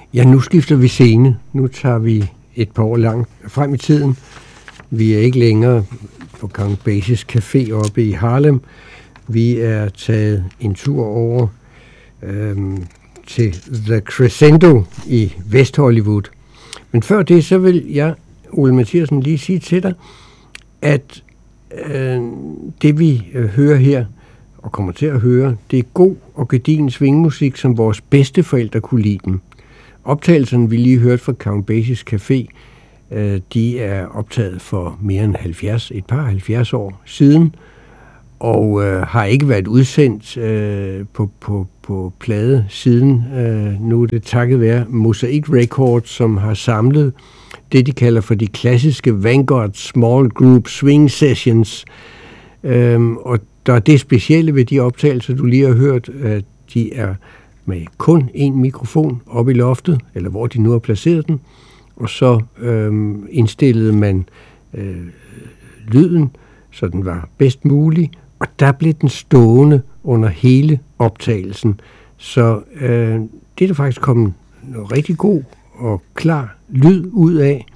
Ja, nu skifter vi scene. Nu tager vi et par år langt frem i tiden. Vi er ikke længere på Count Basie's Café oppe i Harlem. Vi er taget en tur over til The Crescendo i West Hollywood. Men før det, så vil jeg, Ole Mathiasen, lige sige til dig, at det vi hører her, og kommer til at høre, det er god og gedigen swingmusik, som vores bedsteforældre kunne lide den. Optagelserne, vi lige hørte fra Count Basie's Café, de er optaget for mere end 70 år siden, og har ikke været udsendt på plade siden. Nu er det takket være Mosaic Records, som har samlet det, de kalder for de klassiske Vanguard Small Group Swing Sessions. Og der er det specielle ved de optagelser, du lige har hørt, at de er med kun én mikrofon oppe i loftet, eller hvor de nu har placeret den, og så indstillede man lyden, så den var bedst mulig, og der blev den stående under hele optagelsen. Så det er der faktisk kommet noget rigtig god og klar lyd ud af.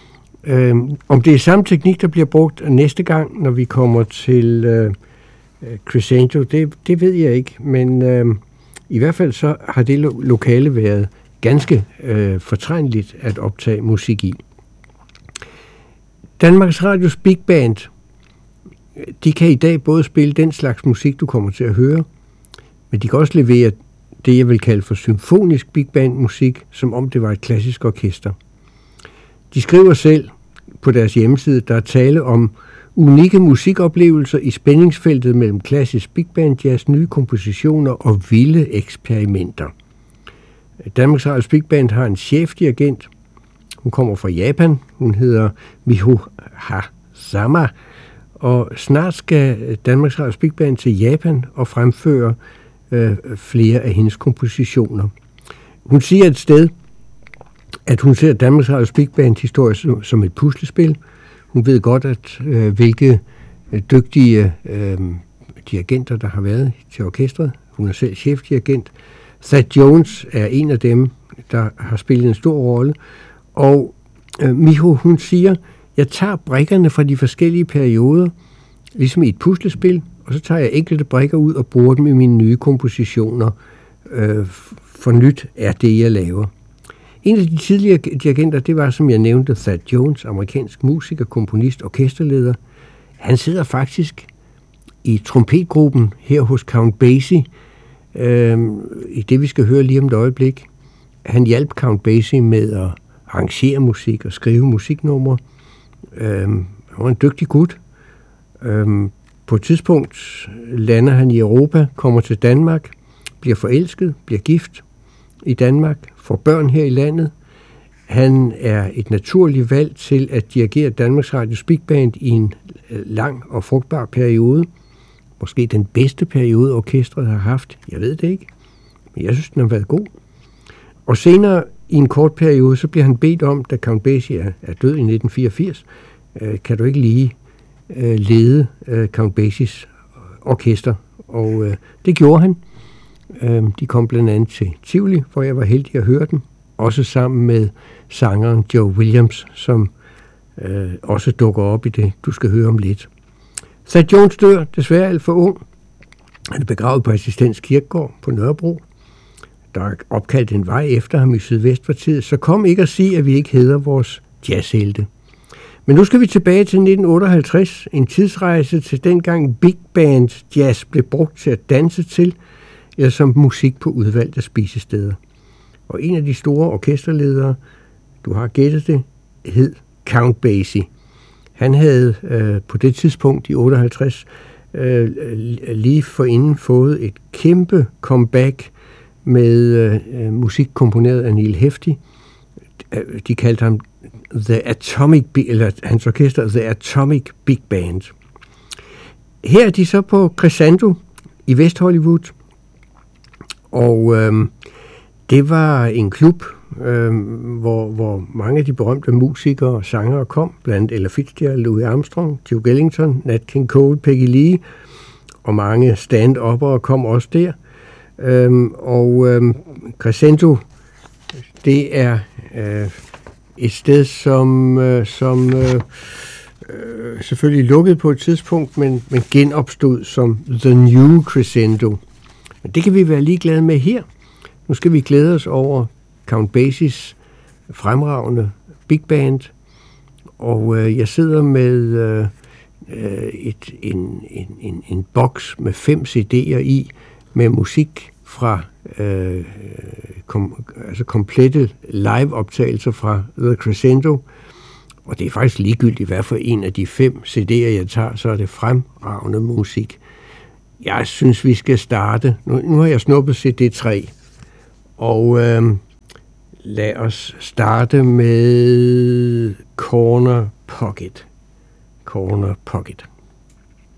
Om det er samme teknik, der bliver brugt næste gang, når vi kommer til Crescendo, det ved jeg ikke, men i hvert fald så har det lokale været ganske fortrængeligt at optage musik i. Danmarks Radios Big Band, de kan i dag både spille den slags musik, du kommer til at høre, men de kan også levere det, jeg vil kalde for symfonisk big band musik, som om det var et klassisk orkester. De skriver selv på deres hjemmeside, der er tale om unikke musikoplevelser i spændingsfeltet mellem klassisk big band jazz, nye kompositioner og vilde eksperimenter. Danmarks Radios Big Band har en chefdirigent. Hun kommer fra Japan. Hun hedder Miho Hazama. Og snart skal Danmarks Radios Big Band til Japan og fremføre flere af hendes kompositioner. Hun siger et sted, at hun ser Danmarks Radios Big Band historie som et puslespil. Hun ved godt, at hvilke dygtige dirigenter, der har været til orkestret. Hun er selv chefdirigent. Thad Jones er en af dem, der har spillet en stor rolle. Og Miho, hun siger, jeg tager brikkerne fra de forskellige perioder, ligesom i et puslespil, og så tager jeg enkelte brikker ud og bruger dem i mine nye kompositioner. For nyt er det, jeg laver. En af de tidligere dirigenter, det var, som jeg nævnte, Thad Jones, amerikansk musiker, komponist, orkesterleder. Han sidder faktisk i trompetgruppen her hos Count Basie, i det, vi skal høre lige om et øjeblik. Han hjalp Count Basie med at arrangere musik og skrive musiknumre. Han var en dygtig gut. På et tidspunkt lander han i Europa, kommer til Danmark, bliver forelsket, bliver gift i Danmark, får børn her i landet. Han er et naturligt valg til at dirigere Danmarks Radios Big Band i en lang og frugtbar periode. Måske den bedste periode, orkestret har haft. Jeg ved det ikke, men jeg synes, den har været god. Og senere i en kort periode, så bliver han bedt om, da Count Basie er død i 1984, kan du ikke lige lede Count Basies orkester. Og det gjorde han. De kom blandt andet til Tivoli, hvor jeg var heldig at høre den. Også sammen med sangeren Joe Williams, som også dukker op i det, du skal høre om lidt. Thad Jones dør desværre alt for ung. Han er begravet på Assistens Kirkegård på Nørrebro. Der er opkaldt en vej efter ham i Sydvestpartiet, så kom ikke at sige, at vi ikke hedder vores jazzhelte. Men nu skal vi tilbage til 1958, en tidsrejse til dengang big band jazz blev brugt til at danse til, eller som musik på udvalgte spisesteder. Og en af de store orkesterledere, du har gættet det, hed Count Basie. Han havde på det tidspunkt i 58 lige forinden fået et kæmpe comeback med musik komponeret af Neil Hefti. De kaldte ham hans orkester The Atomic Big Band. Her er de så på Crescendo i West Hollywood, og det var en klub, hvor mange af de berømte musikere og sangere kom, blandt Ella Fitzgerald, Louis Armstrong, Duke Ellington, Nat King Cole, Peggy Lee, og mange stand-uppere kom også der. Crescendo, det er et sted, som selvfølgelig lukkede på et tidspunkt, men genopstod som The New Crescendo. Men det kan vi være ligeglade med her. Nu skal vi glæde os over Count Basies fremragende big band, og jeg sidder med en boks med 5 CD'er i, med musik fra komplette live-optagelser fra The Crescendo, og det er faktisk ligegyldigt, hvad for en af de 5 CD'er, jeg tager, så er det fremragende musik. Jeg synes, vi skal starte. Nu har jeg snuppet CD 3, og lad os starte med Corner Pocket. Corner Pocket.